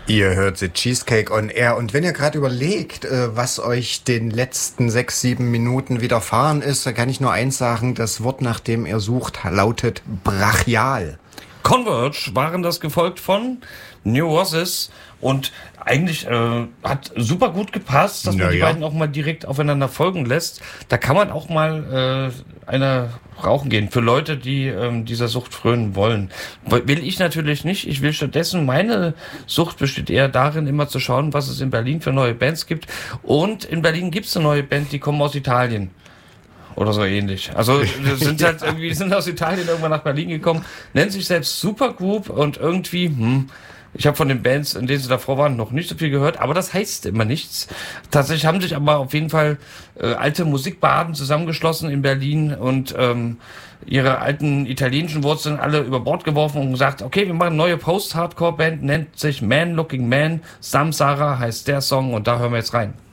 Ihr hört The Cheesecake on Air und wenn ihr gerade überlegt, was euch den letzten 6, 7 Minuten widerfahren ist, dann kann ich nur eins sagen, das Wort, nach dem ihr sucht, lautet brachial. Converge waren das, gefolgt von Neurosis, und eigentlich hat super gut gepasst, dass man die beiden auch mal direkt aufeinander folgen lässt. Da kann man auch mal eine rauchen gehen für Leute, die dieser Sucht frönen wollen. Will ich natürlich nicht. Ich will stattdessen, meine Sucht besteht eher darin, immer zu schauen, was es in Berlin für neue Bands gibt. Und in Berlin gibt es eine neue Band, die kommen aus Italien. Oder so ähnlich. Also sind halt irgendwie, sind aus Italien irgendwann nach Berlin gekommen, nennt sich selbst Supergroup und irgendwie, ich habe von den Bands, in denen sie davor waren, noch nicht so viel gehört, aber das heißt immer nichts. Tatsächlich haben sich aber auf jeden Fall alte Musikbaden zusammengeschlossen in Berlin und ihre alten italienischen Wurzeln alle über Bord geworfen und gesagt, okay, wir machen eine neue Post-Hardcore-Band, nennt sich Man Looking Man, Samsara heißt der Song und da hören wir jetzt rein.